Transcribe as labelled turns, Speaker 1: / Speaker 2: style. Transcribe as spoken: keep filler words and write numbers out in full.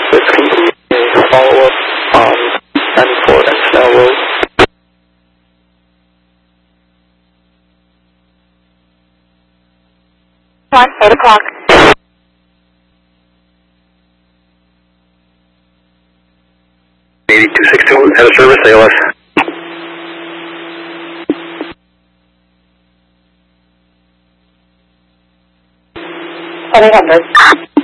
Speaker 1: Let's continue follow-up on N four and Snell Road.
Speaker 2: One, eight o'clock.
Speaker 3: eighty-two sixty-two, head of service, A L S.
Speaker 2: seven hundred.